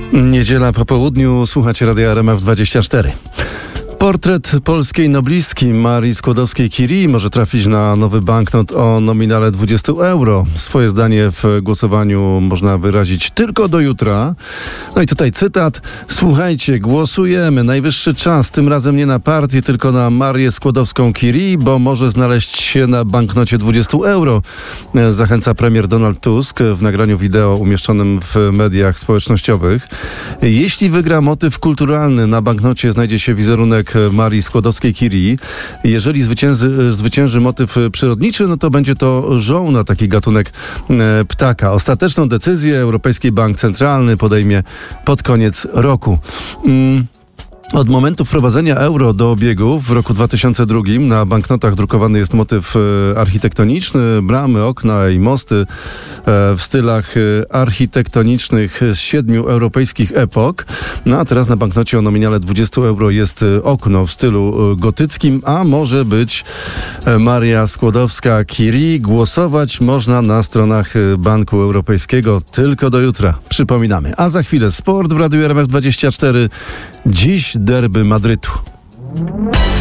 Niedziela po południu, słuchacie Radia RMF24. Portret polskiej noblistki Marii Skłodowskiej-Curie może trafić na nowy banknot o nominale 20 euro. Swoje zdanie w głosowaniu można wyrazić tylko do jutra. No i tutaj cytat. Słuchajcie, głosujemy. Najwyższy czas. Tym razem nie na partię, tylko na Marię Skłodowską-Curie, bo może znaleźć się na banknocie 20 euro. Zachęca premier Donald Tusk w nagraniu wideo umieszczonym w mediach społecznościowych. Jeśli wygra motyw kulturalny, na banknocie znajdzie się wizerunek Marii Skłodowskiej-Curie. Jeżeli zwycięży motyw przyrodniczy, no to będzie to żołna, taki gatunek ptaka. Ostateczną decyzję Europejski Bank Centralny podejmie pod koniec roku. Od momentu wprowadzenia euro do obiegu w roku 2002 na banknotach drukowany jest motyw architektoniczny, bramy, okna i mosty w stylach architektonicznych z 7 europejskich epok. No a teraz na banknocie o nominale 20 euro jest okno w stylu gotyckim, a może być Maria Skłodowska-Curie. Głosować można na stronach Banku Europejskiego tylko do jutra. Przypominamy. A za chwilę sport w Radiu RMF24. Dziś derby Madrytu.